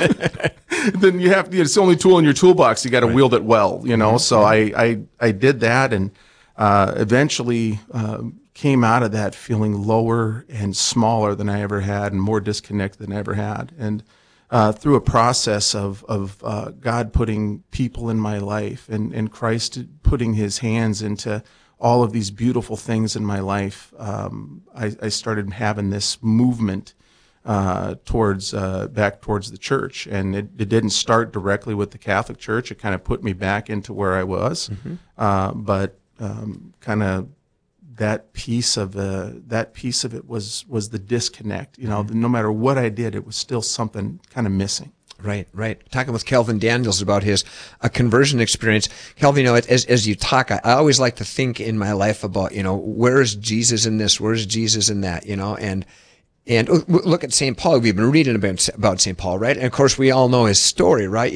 time. Then it's the only tool in your toolbox. You got to wield it well, So I did that, and eventually came out of that feeling lower and smaller than I ever had, and more disconnected than I ever had. And through a process of God putting people in my life, and Christ putting his hands into all of these beautiful things in my life, I started having this movement back towards the church. And it didn't start directly with the Catholic Church. It kind of put me back into where I was. But kind of that piece of it was the disconnect. No matter what I did, it was still something kind of missing. Right. Talking with Kelvin Daniels about his conversion experience. Kelvin, as you talk, I always like to think in my life about, where's Jesus in this? Where's Jesus in that? And look at St. Paul. We've been reading about St. Paul, right? And of course, we all know his story, right?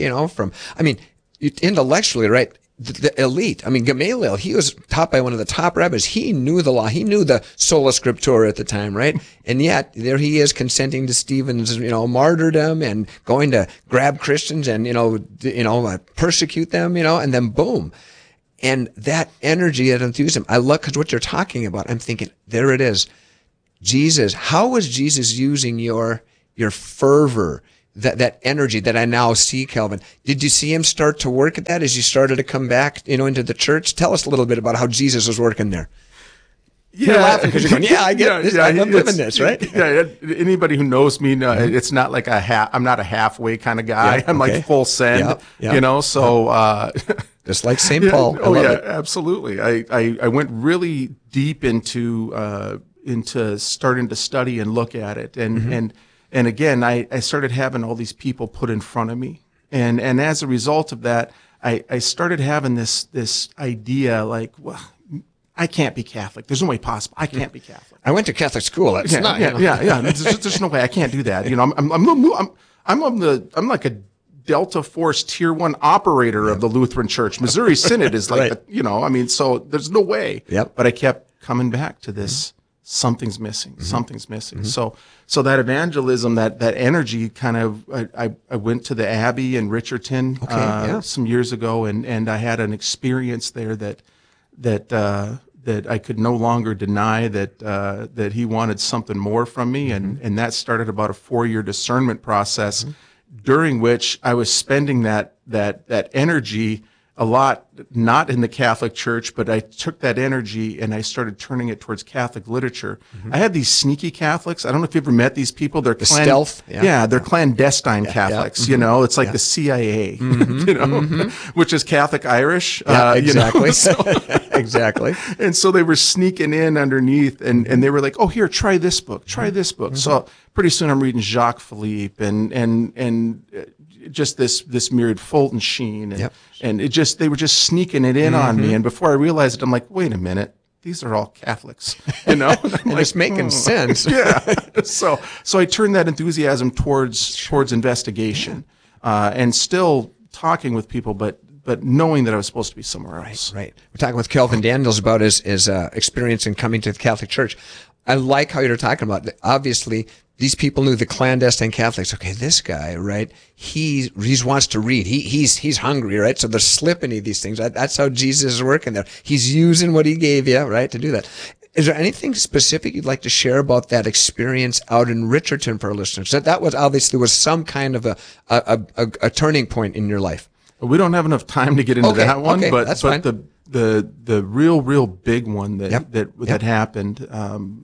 Intellectually, right? The elite. Gamaliel, he was taught by one of the top rabbis. He knew the law. He knew the sola scriptura at the time, right? And yet, there he is consenting to Stephen's, martyrdom, and going to grab Christians and, persecute them, and then boom. And that energy, that enthusiasm, I love, because what you're talking about, I'm thinking, there it is. Jesus, how was Jesus using your fervor, that energy that I now see, Kelvin? Did you see him start to work at that as you started to come back, into the church? Tell us a little bit about how Jesus was working there. Yeah, you're laughing because you're going, I get this. I'm living this, right? Yeah, anybody who knows me, it's not like I'm not a halfway kind of guy. Yeah, I'm like full send, so. Just like St. Paul. Oh, yeah, absolutely. I went really deep into starting to study and look at it. And again, I started having all these people put in front of me. And as a result of that, I started having this idea like, well, I can't be Catholic. There's no way possible. I can't be Catholic. I went to Catholic school. That's not. Yeah. There's no way I can't do that. I'm like a Delta Force Tier 1 operator of the Lutheran Church. Missouri Synod is like, right. So there's no way. Yep. But I kept coming back to this. Something's missing. Something's missing. So that evangelism, that energy, kind of, I went to the Abbey in Richardton some years ago, and I had an experience there that I could no longer deny that he wanted something more from me, and that started about a 4-year discernment process, during which I was spending that energy a lot, not in the Catholic Church, but I took that energy and I started turning it towards Catholic literature. I had these sneaky Catholics. I don't know if you've ever met these people. They're stealth. They're clandestine Catholics. It's like the CIA, which is Catholic Irish. Exactly. Exactly. And so they were sneaking in underneath, and they were like, "Oh, here, try this book. Try this book." So pretty soon I'm reading Jacques Philippe and just this myriad Fulton Sheen, and they were just sneaking it in on me. And before I realized it, I'm like, wait a minute, these are all Catholics, And it's making sense. So I turned that enthusiasm towards investigation, and still talking with people, but knowing that I was supposed to be somewhere else. Right. We're talking with Kelvin Daniels about his experience in coming to the Catholic Church. I like how you're talking about it. Obviously, these people knew the clandestine Catholics. Okay, this guy, right? He wants to read. He's hungry, right? So they're slipping into these things. That's how Jesus is working there. He's using what he gave you, right, to do that. Is there anything specific you'd like to share about that experience out in Richardson for our listeners? That was obviously some kind of a turning point in your life. We don't have enough time to get into that one, but that's fine. the real big one that happened.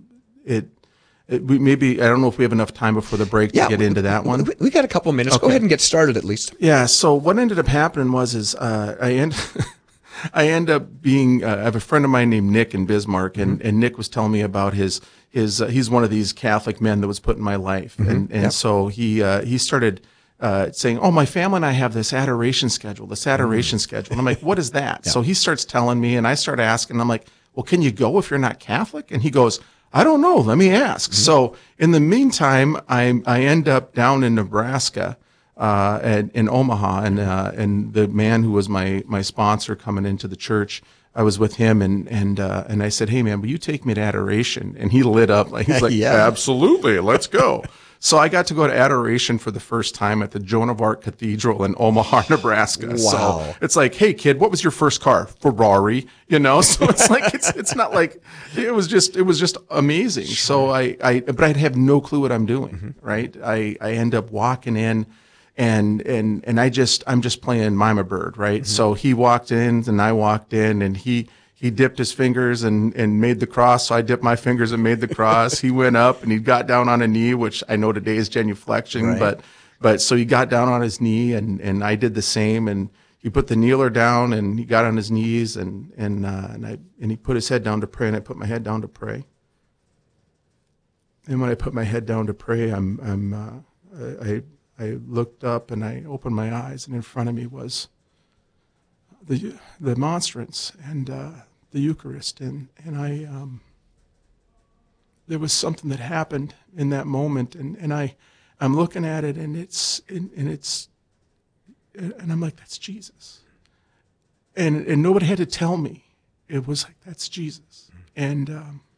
Maybe I don't know if we have enough time before the break to get into that one. We got a couple minutes. Okay. Go ahead and get started at least. Yeah. So what ended up happening was I end up being I have a friend of mine named Nick in Bismarck, and Nick was telling me about his he's one of these Catholic men that was put in my life, and so he started saying, "Oh, my family and I have this adoration schedule. And I'm like, "What is that?" So he starts telling me, and I start asking. I'm like, "Well, can you go if you're not Catholic?" And he goes, "I don't know. Let me ask." So in the meantime, I end up down in Nebraska, in Omaha, and the man who was my sponsor coming into the church, I was with him, and I said, "Hey man, will you take me to adoration?" And he lit up he's like, "Absolutely, let's go." So I got to go to adoration for the first time at the Joan of Arc Cathedral in Omaha, Nebraska. Wow. So it's like, "Hey kid, what was your first car?" "Ferrari." So it's like, it's not like, it was just amazing. Sure. So but I'd have no clue what I'm doing, right? I end up walking in, and I'm just playing Mima Bird, right? So he walked in and I walked in, and he dipped his fingers and made the cross. So I dipped my fingers and made the cross. He went up and he got down on a knee, which I know today is genuflection, right. but so he got down on his knee, and I did the same, and he put the kneeler down and he got on his knees and he put his head down to pray, and I put my head down to pray. And when I put my head down to pray, I looked up and I opened my eyes, and in front of me was the monstrance and the Eucharist, and I there was something that happened in that moment, and I'm looking at it, and I'm like, that's Jesus, and nobody had to tell me. It was like, that's Jesus, and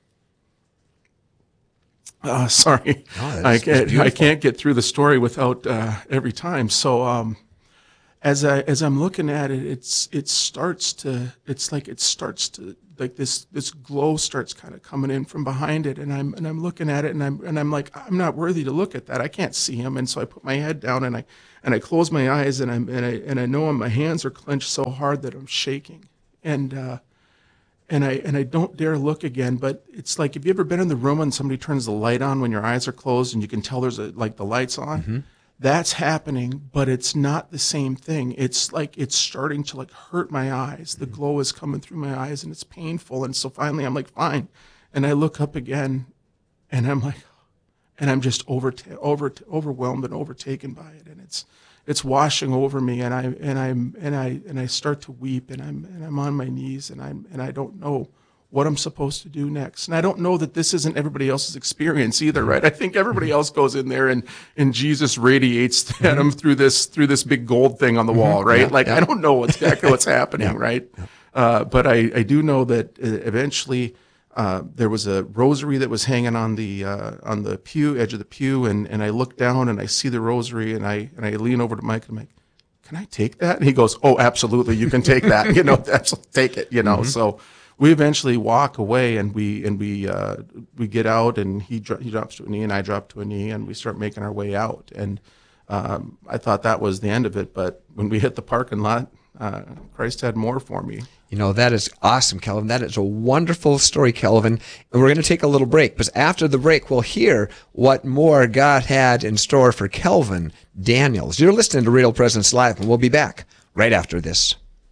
sorry, I can't get through the story without every time. So as I'm looking at it, it starts to like this glow starts kind of coming in from behind it, and I'm looking at it, and I'm like, I'm not worthy to look at that. I can't see him, and so I put my head down and I close my eyes, and I know my hands are clenched so hard that I'm shaking, and I don't dare look again. But it's like, have you ever been in the room and somebody turns the light on when your eyes are closed and you can tell there's the light's on? Mm-hmm. That's happening, but it's not the same thing. It's like it's starting to like hurt my eyes. The glow is coming through my eyes, and it's painful. And so finally, I'm like, fine. And I look up again, and I'm like, and I'm just overwhelmed and overtaken by it, and it's washing over me, and I start to weep, and I'm on my knees, and I don't know what I'm supposed to do next. And I don't know that this isn't everybody else's experience either, right? I think everybody else goes in there and Jesus radiates at them through this big gold thing on the wall, right? I don't know exactly what's happening, right? But I do know that eventually there was a rosary that was hanging on the pew, edge of the pew, and I look down and I see the rosary, and I lean over to Mike and I'm like, can I take that? And he goes, oh, absolutely, you can take that. Take it. So we eventually walk away, and we get out, and he drops to a knee, and I drop to a knee, and we start making our way out. And I thought that was the end of it, but when we hit the parking lot, Christ had more for me. That is awesome, Kelvin. That is a wonderful story, Kelvin. And we're going to take a little break, but after the break, we'll hear what more God had in store for Kelvin Daniels. You're listening to Real Presence Live, and we'll be back right after this.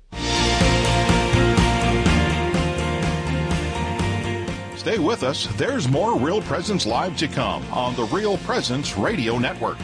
Stay with us. There's more Real Presence Live to come on the Real Presence Radio Network.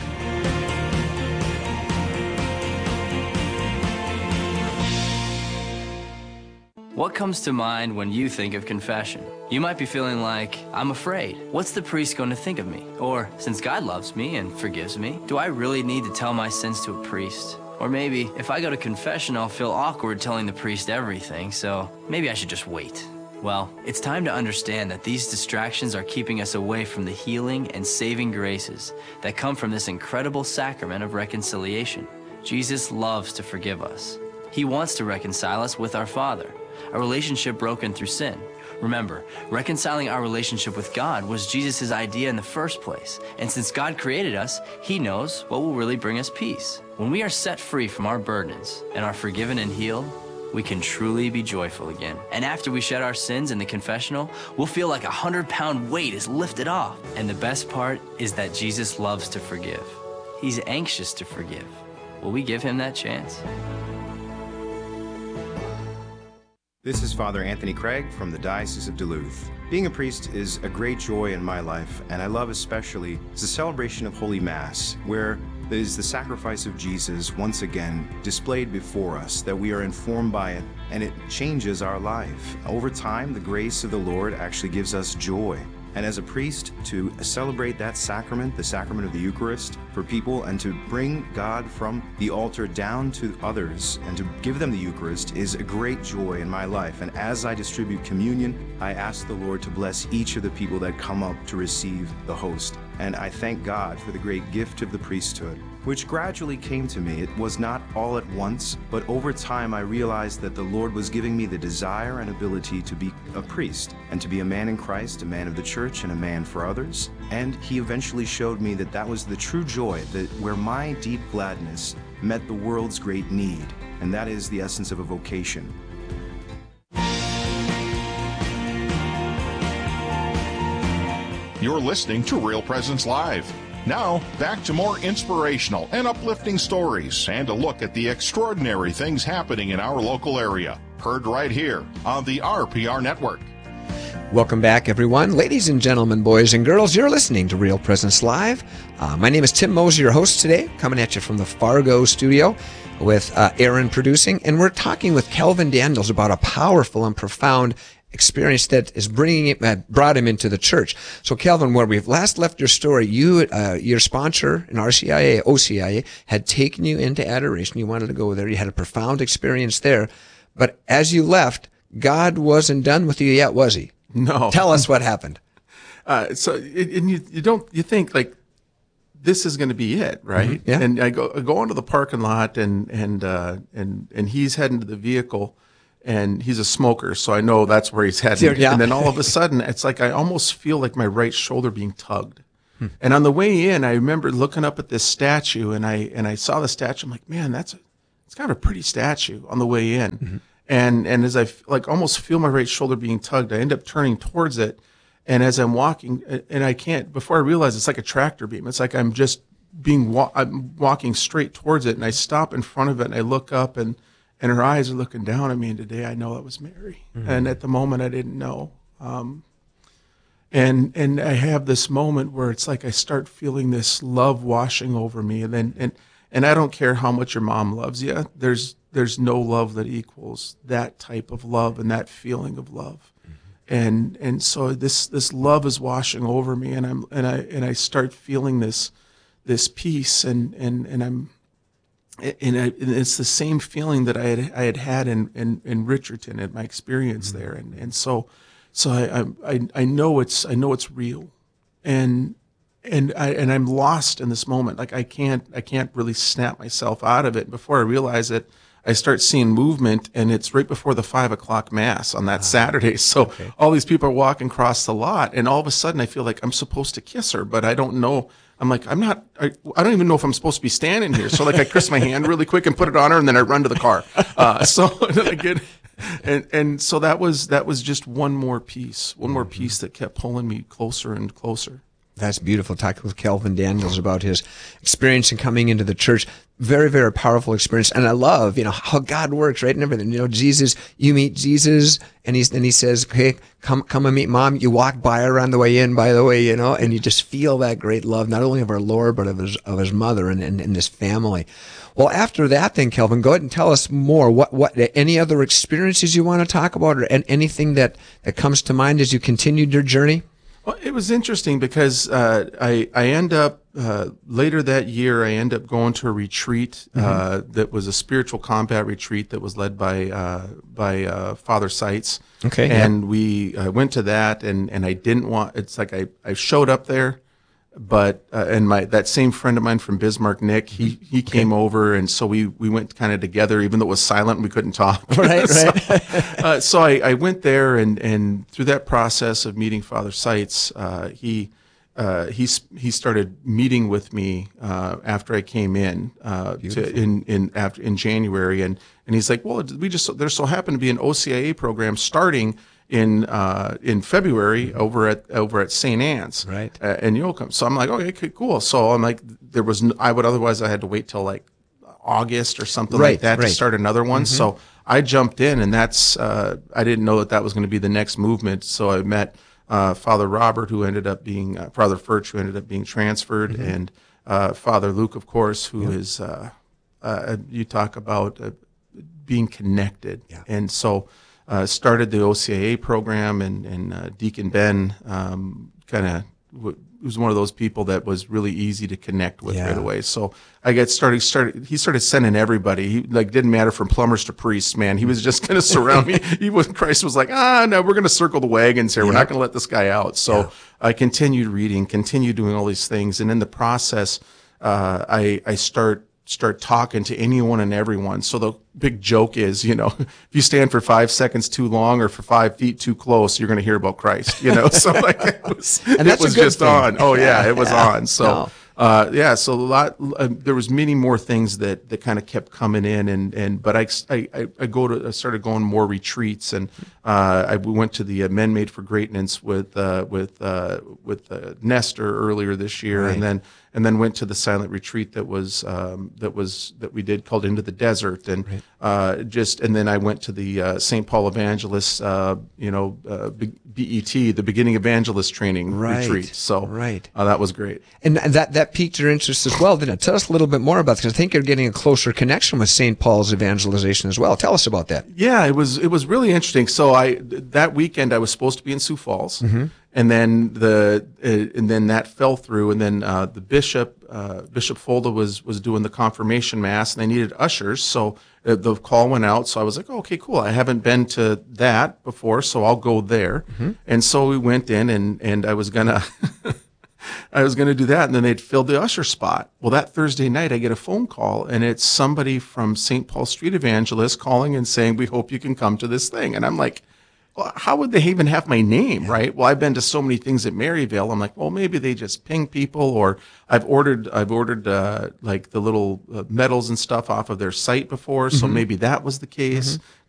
What comes to mind when you think of confession? You might be feeling like, I'm afraid. What's the priest going to think of me? Or, since God loves me and forgives me, do I really need to tell my sins to a priest? Or maybe, if I go to confession, I'll feel awkward telling the priest everything, so maybe I should just wait. Well, it's time to understand that these distractions are keeping us away from the healing and saving graces that come from this incredible sacrament of reconciliation. Jesus loves to forgive us. He wants to reconcile us with our Father, a relationship broken through sin. Remember, reconciling our relationship with God was Jesus' idea in the first place. And since God created us, He knows what will really bring us peace. When we are set free from our burdens and are forgiven and healed, we can truly be joyful again. And after we shed our sins in the confessional, we'll feel like 100-pound weight is lifted off. And the best part is that Jesus loves to forgive. He's anxious to forgive. Will we give Him that chance? This is Father Anthony Craig from the Diocese of Duluth. Being a priest is a great joy in my life, and I love especially the celebration of Holy Mass, where there is the sacrifice of Jesus once again displayed before us, that we are informed by it, and it changes our life. Over time, the grace of the Lord actually gives us joy. And as a priest, to celebrate that sacrament, the sacrament of the Eucharist, for people, and to bring God from the altar down to others and to give them the Eucharist is a great joy in my life. And as I distribute communion, I ask the Lord to bless each of the people that come up to receive the host. And I thank God for the great gift of the priesthood, which gradually came to me. It was not all at once, but over time I realized that the Lord was giving me the desire and ability to be a priest and to be a man in Christ, a man of the church, and a man for others. And He eventually showed me that that was the true joy, that where my deep gladness met the world's great need, and that is the essence of a vocation. You're listening to Real Presence Live. Now, back to more inspirational and uplifting stories and a look at the extraordinary things happening in our local area. Heard right here on the RPR Network. Welcome back, everyone. Ladies and gentlemen, boys and girls, you're listening to Real Presence Live. My name is Tim Mosey, your host today, coming at you from the Fargo studio with Aaron producing. And we're talking with Kelvin Daniels about a powerful and profound experience that is brought him into the church. So, Kelvin, where we've last left your story, your sponsor in OCIA, had taken you into adoration. You wanted to go there. You had a profound experience there. But as you left, God wasn't done with you yet, was He? No. Tell us what happened. You think like this is going to be it, right? Yeah. And I go into the parking lot, and he's heading to the vehicle, and he's a smoker, so I know that's where he's heading. Yeah. And then all of a sudden, it's like I almost feel like my right shoulder being tugged. And on the way in, I remember looking up at this statue, and I saw the statue. I'm like, man, it's kind of a pretty statue on the way in. And as I almost feel my right shoulder being tugged, I end up turning towards it. And as I'm walking, and I can't, before I realize it's like a tractor beam. It's like I'm just I'm walking straight towards it, and I stop in front of it, and I look up, and her eyes are looking down at me. And today I know it was Mary. And at the moment I didn't know. And I have this moment where it's like I start feeling this love washing over me, and I don't care how much your mom loves you. There's no love that equals that type of love and that feeling of love. And so this love is washing over me, and I start feeling this peace, and it's the same feeling that I had in Richardton at my experience there, and so I know it's real, and I'm lost in this moment. Like I can't really snap myself out of it. Before I realize it, I start seeing movement, and it's right before the 5:00 mass on that Saturday. So all these people are walking across the lot, and all of a sudden I feel like I'm supposed to kiss her, but I don't know. I'm like, I don't even know if I'm supposed to be standing here. So like I kiss my hand really quick and put it on her, and then I run to the car. And so that was just one more piece that kept pulling me closer and closer. That's beautiful. Talking with Kelvin Daniels about his experience in coming into the church. Very, very powerful experience. And I love, how God works, right? And everything. Jesus, you meet Jesus, and he says, hey, come and meet Mom. You walk by her on the way in, by the way, and you just feel that great love, not only of our Lord, but of his mother and his family. Well, after that, then, Kelvin, go ahead and tell us more. What any other experiences you want to talk about, or anything that comes to mind as you continued your journey? Well, it was interesting because I end up later that year. I end up going to a retreat that was a spiritual combat retreat that was led by Father Seitz. Okay, and we went to that, and I didn't want. It's like I showed up there, but and that same friend of mine from Bismarck, Nick, he came over, and so we went kind of together, even though it was silent and we couldn't talk. Right. So I went there, and through that process of meeting Father Seitz, he started meeting with me after I came in in January, and he's like, well, there so happened to be an OCIA program starting in February over at St. Anne's, right? And you'll come. So I'm like, okay, cool. So I'm like, I had to wait till like August or something like that to start another one. So I jumped in, and that's I didn't know that was going to be the next movement. So I met Father Robert, who ended up being Father Furch, who ended up being transferred, and Father Luke, of course, who is you talk about being connected, and so. Started the OCIA program, and Deacon Ben was one of those people that was really easy to connect with right away. So I got started. He started sending everybody. He didn't matter from plumbers to priests. Man, he was just going to surround me. Christ was like, no, we're going to circle the wagons here. We're not going to let this guy out. So I continued reading, continued doing all these things, and in the process, I start talking to anyone and everyone. So the big joke is, if you stand for 5 seconds too long or for 5 feet too close, you're going to hear about Christ, So like it was just on. Oh yeah, it was on. So, so a lot, there was many more things that kind of kept coming in, but I started going more retreats, and we went to the Men Made for Greatness with Nestor earlier this year, and then went to the silent retreat that we did called Into the Desert, and and then I went to the St. Paul Evangelist, BET, the Beginning Evangelist Training retreat. So that was great, and that piqued your interest as well, didn't it? Tell us a little bit more about this. I think you're getting a closer connection with St. Paul's evangelization as well. Tell us about that. Yeah, it was really interesting. So that weekend I was supposed to be in Sioux Falls. And then that fell through, and then the Bishop Folda was doing the confirmation mass, and they needed ushers, so the call went out. So I was like, okay, cool. I haven't been to that before, so I'll go there. And so we went in, and I was gonna I was going to do that, and then they'd filled the usher spot. Well, that Thursday night, I get a phone call, and it's somebody from St. Paul Street Evangelist calling and saying, we hope you can come to this thing. And I'm like, well, how would they even have my name, right? Well, I've been to so many things at Maryvale. I'm like, well, maybe they just ping people, or I've ordered like the little medals and stuff off of their site before, so maybe that was the case.